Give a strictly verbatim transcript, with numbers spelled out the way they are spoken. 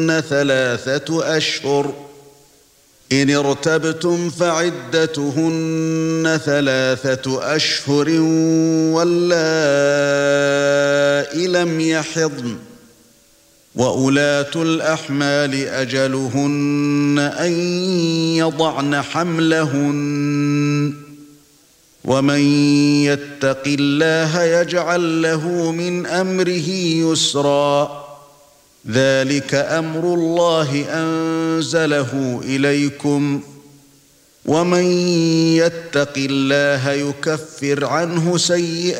ثلاثة أشهر إن ارتبتم فعدتهن ثلاثة أشهر واللائي لم يحضن وأولاة الأحمال أجلهن أن يضعن حملهن ومن يتق الله يجعل له من أمره يسرا ذلك أمر الله أنزله إليكم ومن يتق الله يكفر عنه سيئاته